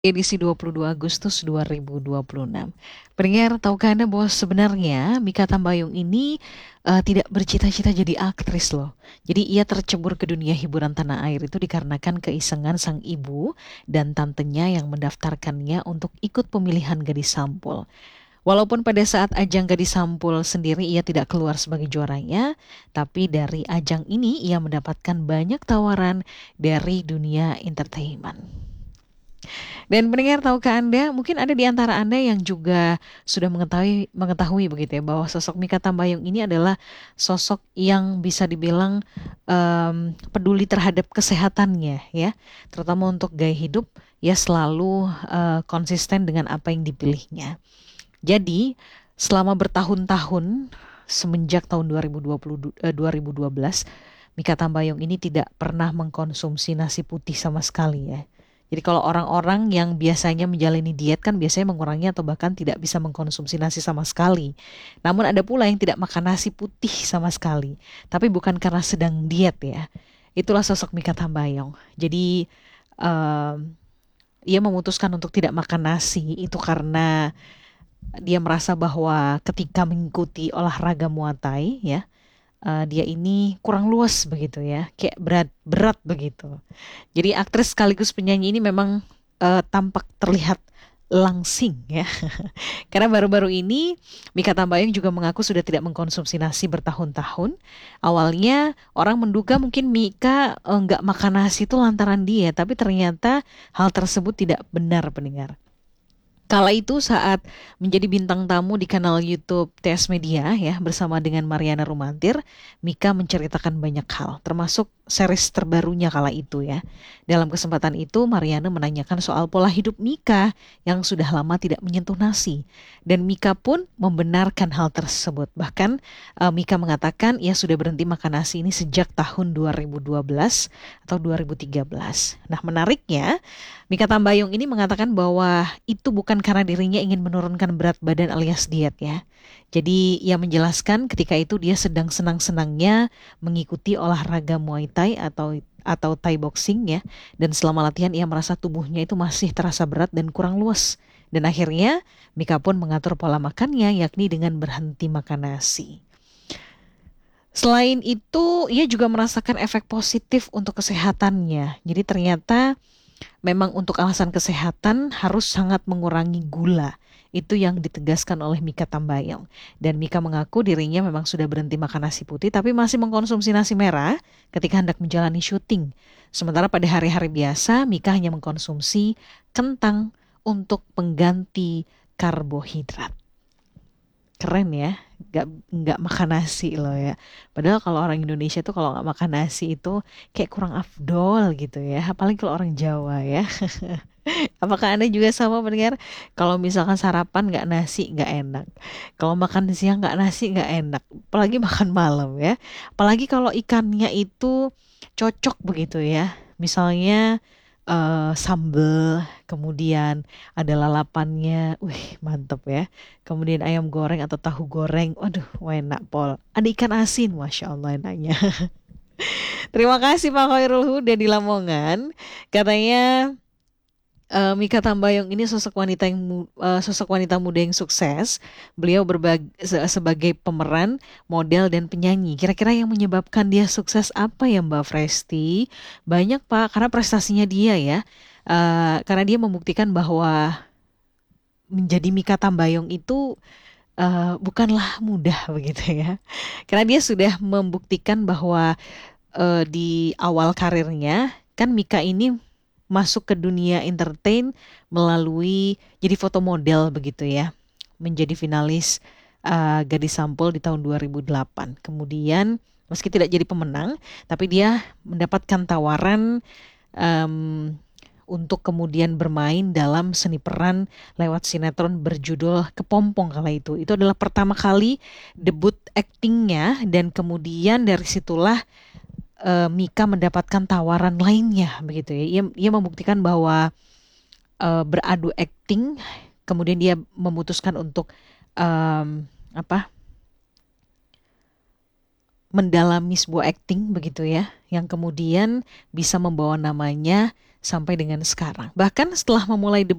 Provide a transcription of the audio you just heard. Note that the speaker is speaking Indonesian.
Edisi 22 Agustus 2026. Pendengar, tahukah Anda bahwa sebenarnya Mikha Tambayong ini tidak bercita-cita jadi aktris loh. Jadi ia tercebur ke dunia hiburan tanah air itu dikarenakan keisengan sang ibu dan tantenya yang mendaftarkannya untuk ikut pemilihan Gadis Sampul. Walaupun pada saat ajang Gadis Sampul sendiri ia tidak keluar sebagai juaranya, tapi dari ajang ini ia mendapatkan banyak tawaran dari dunia entertainment. Dan pendengar, tahukah Anda, mungkin ada di antara Anda yang juga sudah mengetahui begitu ya, bahwa sosok Mikha Tambayong ini adalah sosok yang bisa dibilang peduli terhadap kesehatannya ya, terutama untuk gaya hidup, ya selalu konsisten dengan apa yang dipilihnya. Jadi, selama bertahun-tahun semenjak tahun 2012, Mikha Tambayong ini tidak pernah mengkonsumsi nasi putih sama sekali ya. Jadi kalau orang-orang yang biasanya menjalani diet kan biasanya mengurangi atau bahkan tidak bisa mengkonsumsi nasi sama sekali. Namun ada pula yang tidak makan nasi putih sama sekali. Tapi bukan karena sedang diet ya. Itulah sosok Mikha Tambayong. Jadi em, ia memutuskan untuk tidak makan nasi itu karena dia merasa bahwa ketika mengikuti olahraga Muay Thai ya, dia ini kurang luas begitu ya, kayak berat-berat begitu. Jadi aktris sekaligus penyanyi ini memang tampak terlihat langsing ya. Karena baru-baru ini Mikha Tambayong juga mengaku sudah tidak mengkonsumsi nasi bertahun-tahun. Awalnya orang menduga mungkin Mikha nggak makan nasi itu lantaran dia, tapi ternyata hal tersebut tidak benar pendengar. Kala itu saat menjadi bintang tamu di kanal YouTube TS Media ya bersama dengan Mariana Rumantir, Mika menceritakan banyak hal, termasuk series terbarunya kala itu ya. Dalam kesempatan itu Mariana menanyakan soal pola hidup Mika yang sudah lama tidak menyentuh nasi. Dan Mika pun membenarkan hal tersebut. Bahkan Mika mengatakan ia sudah berhenti makan nasi ini sejak tahun 2012 atau 2013. Nah menariknya Mikha Tambayong ini mengatakan bahwa itu bukan karena dirinya ingin menurunkan berat badan alias diet ya. Jadi ia menjelaskan ketika itu dia sedang senang-senangnya mengikuti olahraga Muay Thai atau Thai boxing ya. Dan selama latihan ia merasa tubuhnya itu masih terasa berat dan kurang luas. Dan akhirnya Mika pun mengatur pola makannya yakni dengan berhenti makan nasi. Selain itu, ia juga merasakan efek positif untuk kesehatannya. Jadi ternyata memang untuk alasan kesehatan harus sangat mengurangi gula. Itu yang ditegaskan oleh Mikha Tambayong. Dan Mikha mengaku dirinya memang sudah berhenti makan nasi putih tapi masih mengkonsumsi nasi merah ketika hendak menjalani syuting. Sementara pada hari-hari biasa Mikha hanya mengkonsumsi kentang untuk pengganti karbohidrat. Keren ya, nggak makan nasi loh ya. Padahal kalau orang Indonesia tuh kalau nggak makan nasi itu kayak kurang afdol gitu ya. Apalagi kalau orang Jawa ya. Apakah Anda juga sama pendengar? Kalau misalkan sarapan nggak nasi nggak enak. Kalau makan siang nggak nasi nggak enak. Apalagi makan malam ya. Apalagi kalau ikannya itu cocok begitu ya. Misalnya sambel, kemudian ada lalapannya, wih mantep ya. Kemudian ayam goreng atau tahu goreng, waduh enak pol. Ada ikan asin, masya Allah enaknya. Terima kasih Pak Khairul Huda di Lamongan. Katanya Mikha Tambayong ini sosok wanita muda yang sukses. Beliau sebagai pemeran, model dan penyanyi. Kira-kira yang menyebabkan dia sukses apa ya Mbak Presti? Banyak Pak, karena prestasinya dia ya. Karena dia membuktikan bahwa menjadi Mikha Tambayong itu bukanlah mudah begitu ya. Karena dia sudah membuktikan bahwa di awal karirnya kan Mika ini masuk ke dunia entertain melalui jadi foto model begitu ya. Menjadi finalis Gadis Sampul di tahun 2008. Kemudian meski tidak jadi pemenang, tapi dia mendapatkan tawaran em, untuk kemudian bermain dalam seni peran lewat sinetron berjudul Kepompong kala itu. Itu adalah pertama kali debut aktingnya dan kemudian dari situlah Mika mendapatkan tawaran lainnya begitu ya. Ia membuktikan bahwa beradu akting, kemudian dia memutuskan untuk apa mendalami sebuah acting begitu ya, yang kemudian bisa membawa namanya sampai dengan sekarang. Bahkan setelah memulai